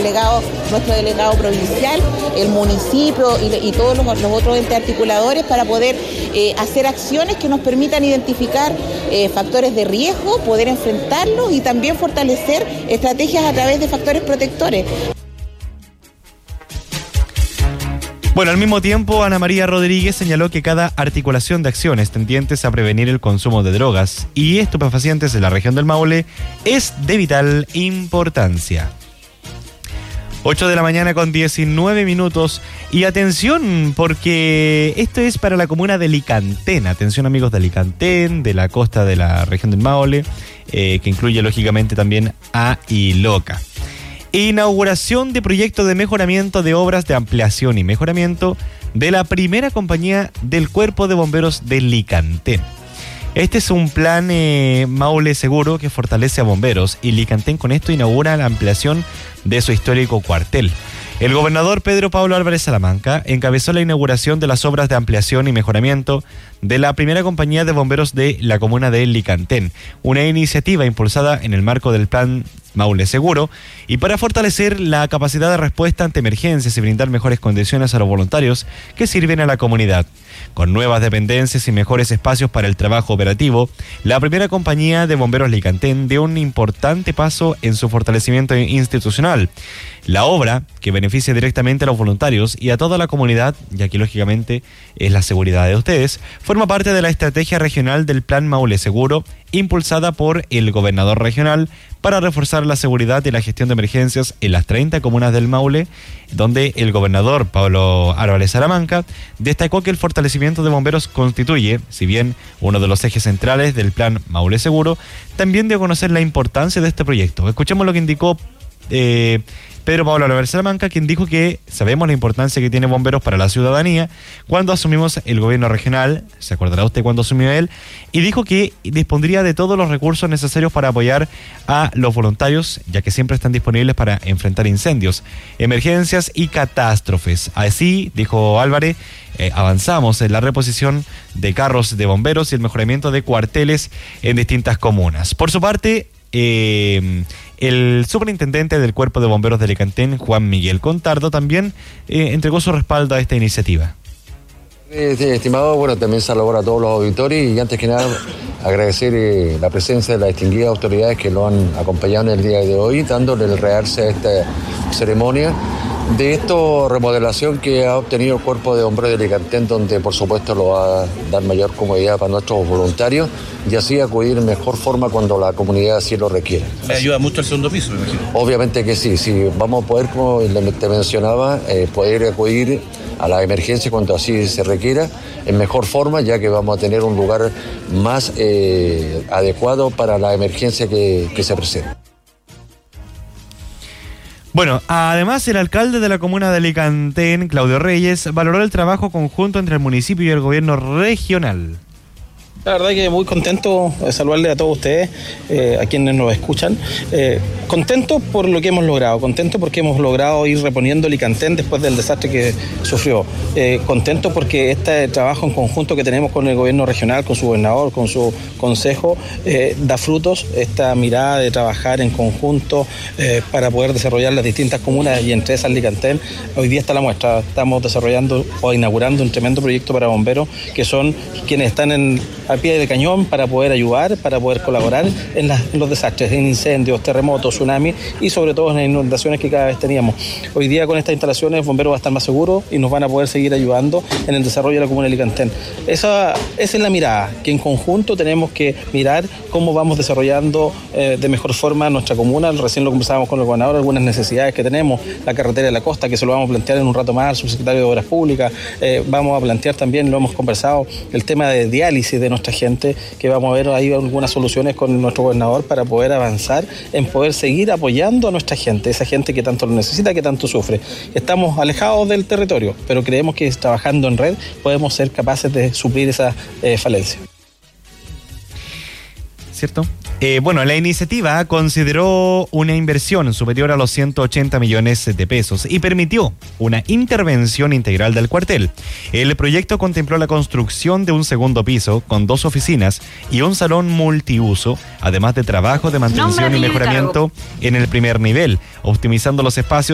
nuestro delegado provincial, el municipio y todos los otros entes articuladores para poder hacer acciones que nos permitan identificar factores de riesgo, poder enfrentarlos y también fortalecer estrategias a través de factores protectores. Bueno, al mismo tiempo, Ana María Rodríguez señaló que cada articulación de acciones tendientes a prevenir el consumo de drogas y estupefacientes en la región del Maule es de vital importancia. 8 de la mañana con 19 minutos. Y atención, porque esto es para la comuna de Licantén. Atención, amigos de Licantén, de la costa de la región del Maule, que incluye lógicamente también a Iloca. Inauguración de proyecto de mejoramiento de obras de ampliación y mejoramiento de la primera compañía del Cuerpo de Bomberos de Licantén. Este es un plan Maule Seguro que fortalece a bomberos y Licantén con esto inaugura la ampliación de su histórico cuartel. El gobernador Pedro Pablo Álvarez Salamanca encabezó la inauguración de las obras de ampliación y mejoramiento de la primera compañía de bomberos de la comuna de Licantén, una iniciativa impulsada en el marco del plan Maule Seguro y para fortalecer la capacidad de respuesta ante emergencias y brindar mejores condiciones a los voluntarios que sirven a la comunidad. Con nuevas dependencias y mejores espacios para el trabajo operativo, la primera compañía de bomberos Licantén dio un importante paso en su fortalecimiento institucional. La obra, que beneficia directamente a los voluntarios y a toda la comunidad, ya que lógicamente es la seguridad de ustedes, forma parte de la estrategia regional del Plan Maule Seguro, impulsada por el gobernador regional para reforzar la seguridad y la gestión de emergencias en las 30 comunas del Maule, donde el gobernador Pablo Álvarez Salamanca destacó que el fortalecimiento de bomberos constituye, si bien uno de los ejes centrales del Plan Maule Seguro, también dio a conocer la importancia de este proyecto. Escuchemos lo que indicó Pedro Pablo Álvarez Salamanca, quien dijo que sabemos la importancia que tiene bomberos para la ciudadanía cuando asumimos el gobierno regional, se acordará usted cuando asumió él, y dijo que dispondría de todos los recursos necesarios para apoyar a los voluntarios, ya que siempre están disponibles para enfrentar incendios, emergencias y catástrofes. Así, dijo Álvarez, avanzamos en la reposición de carros de bomberos y el mejoramiento de cuarteles en distintas comunas. Por su parte, el superintendente del Cuerpo de Bomberos de Licantén, Juan Miguel Contardo, también entregó su respaldo a esta iniciativa. Estimado, bueno, también saludo a todos los auditores y antes que nada agradecer la presencia de las distinguidas autoridades que lo han acompañado en el día de hoy, dándole el realce a esta ceremonia de esta remodelación que ha obtenido el Cuerpo de Bomberos de Licantén, donde por supuesto lo va a dar mayor comodidad para nuestros voluntarios y así acudir en mejor forma cuando la comunidad así lo requiera. ¿Le ayuda mucho el segundo piso, me imagino? Obviamente que sí, vamos a poder, como te mencionaba, poder acudir a la emergencia cuando así se requiera en mejor forma, ya que vamos a tener un lugar más adecuado para la emergencia que se presenta. Bueno, además el alcalde de la comuna de Licantén, Claudio Reyes, valoró el trabajo conjunto entre el municipio y el gobierno regional. La verdad que muy contento de saludarle a todos ustedes, a quienes nos escuchan. Contento por lo que hemos logrado, contento porque hemos logrado ir reponiendo Licantén después del desastre que sufrió. Contento porque este trabajo en conjunto que tenemos con el gobierno regional, con su gobernador, con su consejo, da frutos. Esta mirada de trabajar en conjunto para poder desarrollar las distintas comunas y entre esas Licantén, hoy día está la muestra. Estamos desarrollando o inaugurando un tremendo proyecto para bomberos que son quienes están al pie de cañón para poder ayudar, para poder colaborar en los desastres, en incendios, terremotos, tsunamis y sobre todo en las inundaciones que cada vez teníamos. Hoy día con estas instalaciones el bombero va a estar más seguro y nos van a poder seguir ayudando en el desarrollo de la comuna de Licantén. Esa es la mirada, que en conjunto tenemos que mirar cómo vamos desarrollando de mejor forma nuestra comuna. Recién lo conversábamos con el gobernador, algunas necesidades que tenemos, la carretera de la costa, que se lo vamos a plantear en un rato más al subsecretario de Obras Públicas. Vamos a plantear también, lo hemos conversado, el tema de diálisis de nuestra gente, que vamos a ver ahí algunas soluciones con nuestro gobernador para poder avanzar en poder seguir apoyando a nuestra gente, esa gente que tanto lo necesita, que tanto sufre. Estamos alejados del territorio, pero creemos que trabajando en red podemos ser capaces de suplir esa falencia. ¿Cierto? Bueno, la iniciativa consideró una inversión superior a los 180 millones de pesos y permitió una intervención integral del cuartel. El proyecto contempló la construcción de un segundo piso con 2 oficinas y un salón multiuso, además de trabajo de mantención y mejoramiento en el primer nivel, optimizando los espacios